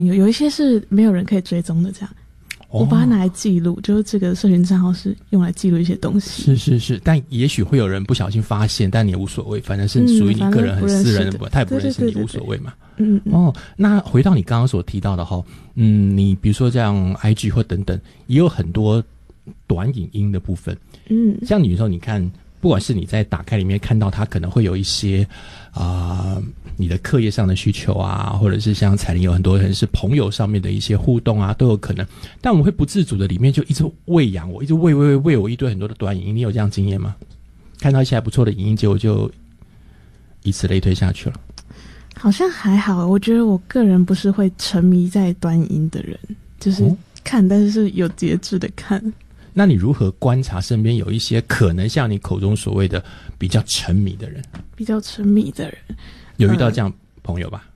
有一些是没有人可以追踪的这样。我把它拿来记录，就是这个社群账号是用来记录一些东西。是，但也许会有人不小心发现，但你也无所谓，反正是属于你个人很私人的，他也不认识你，无所谓嘛。那回到你刚刚所提到的你比如说像 IG 或等等，也有很多短影音的部分。像你说，你看，不管是你在打开里面看到它可能会有一些你的课业上的需求啊，或者是像彩玲有很多人是朋友上面的一些互动啊，都有可能。但我们会不自主的里面就一直喂养我，一直喂我一堆很多的短影音。你有这样经验吗？看到一些还不错的影音，结果就以此类推下去了。好像还好，我觉得我个人不是会沉迷在短影音的人，就是看，但是有节制的看。 那你如何观察身边有一些可能像你口中所谓的比较沉迷的人？ 比较沉迷的人， 有遇到这样朋友吧？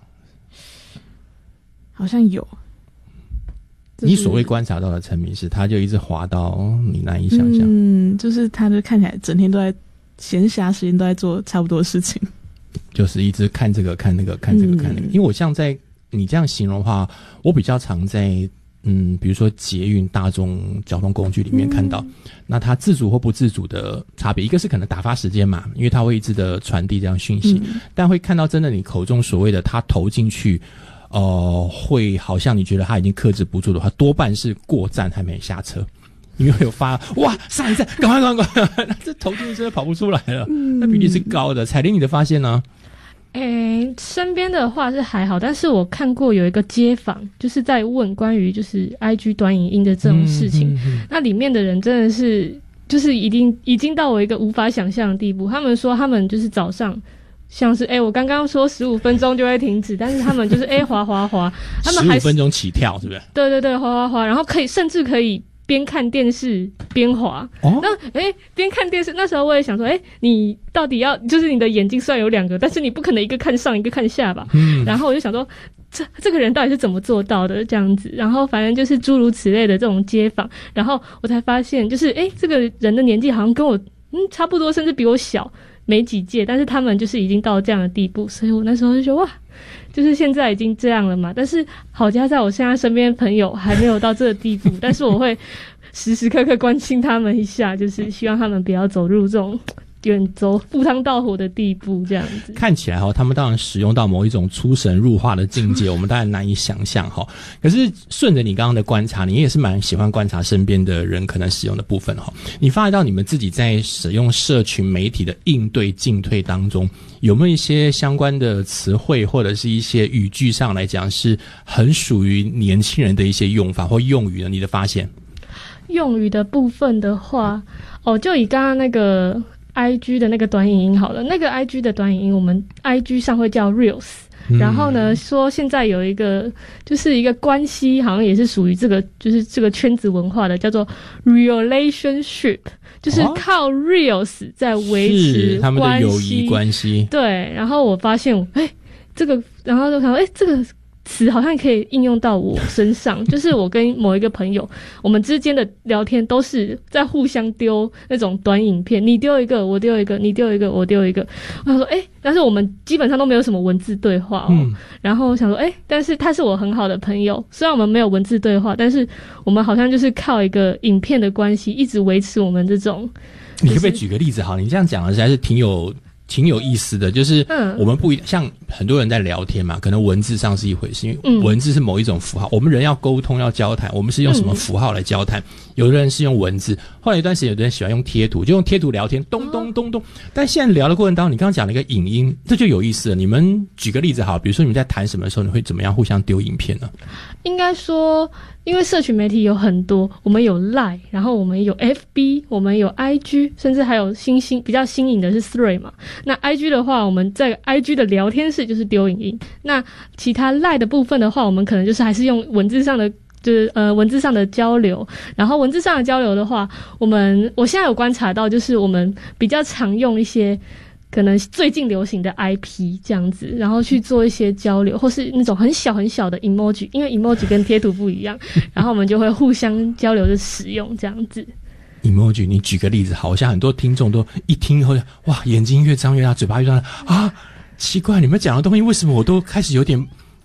好像有。 你所谓观察到的沉迷是，他就一直滑到你难以想象。 就是他就看起来整天都在闲暇时间都在做差不多的事情， 就是一直看这个看那个看这个看那个。因为我像在你这样形容的话，我比较常在比如说捷运大众交通工具里面看到，那它自主或不自主的差别，一个是可能打发时间嘛，因为它会一直的传递这样讯息，但会看到真的你口中所谓的他投进去，会好像你觉得他已经克制不住的话，多半是过站还没下车，因为有发哇上一站，赶快，这投进去真的跑不出来了，那比例是高的。彩玲，你的发现呢？ 身边的话是还好，但是我看过有一个街访，就是在问关于就是 IG 短影音的这种事情，那里面的人真的是就是已经到我一个无法想象的地步。他们说他们就是早上像是我刚刚说15分钟就会停止，但是他们就是滑，他们还 15分钟起跳，是不是？ 对，滑，然后甚至可以边看电视边滑。那边看电视，那时候我也想说，你到底要就是你的眼睛虽然有2个，但是你不可能一个看上一个看下吧？然后我就想说，这个人到底是怎么做到的这样子？然后反正就是诸如此类的这种街访，然后我才发现，就是这个人的年纪好像跟我差不多，甚至比我小没几届，但是他们就是已经到这样的地步，所以我那时候就觉得哇，就是现在已经这样了嘛。但是好家在我现在身边朋友还没有到这个地步，但是我会时时刻刻关心他们一下，就是希望他们不要走入这种远走赴汤蹈火的地步这样子。 看起来他们当然使用到某一种出神入化的境界，我们当然难以想象可是顺着你刚刚的观察，你也是蛮喜欢观察身边的人可能使用的部分你发觉到你们自己在使用社群媒体的应对进退当中，有没有一些相关的词汇或者是一些语句上来讲是很属于年轻人的一些用法或用语呢？你的发现？ 用语的部分的话，就以刚刚那个IG 的那个短影音好了，那个 IG 的短影音我们 IG 上会叫 Reels，然后呢说现在有一个就是一个关系，好像也是属于这个就是这个圈子文化的，叫做 relationship， 就是靠 Reels 在维持他们的友谊关系。 对，然后我发现这个，然后就想这个词好像可以应用到我身上，就是我跟某一个朋友，我们之间的聊天都是在互相丢那种短影片，你丢一个我丢一个，你丢一个我丢一个。我想说但是我们基本上都没有什么文字对话然后我想说但是他是我很好的朋友，虽然我们没有文字对话，但是我们好像就是靠一个影片的关系一直维持我们这种。 你可不可以举个例子？好，你这样讲的实在是挺有意思的，就是我们不像很多人在聊天嘛，可能文字上是一回事，因为文字是某一种符号，我们人要沟通要交谈，我们是用什么符号来交谈？有的人是用文字，后来有一段时间有的人喜欢用贴图，就用贴图聊天，咚咚咚咚。但现在聊的过程当中，你刚刚讲了一个影音，这就有意思了。你们举个例子好，比如说你们在谈什么的时候，你会怎么样互相丢影片呢？ 应该说因为社群媒体有很多，我们有 Line， 然后我们有 FB， 我们有 IG， 甚至还有比较新颖的是 Thread 嘛。那 IG 的话，我们在 IG 的聊天室就是丢影音，那其他 Line 的部分的话，我们可能就是还是用文字上的就是文字上的交流。然后文字上的交流的话，我现在有观察到，就是我们比较常用一些可能最近流行的 IP 这样子，然后去做一些交流，或是那种很小很小的 emoji， 因为 emoji 跟贴图不一样，然后我们就会互相交流的使用这样子。 emoji， 你举个例子，好像很多听众都一听以后，哇，眼睛越张越大，嘴巴越张啊，奇怪，你们讲的东西为什么我都开始有点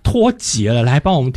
脱节了，来帮我们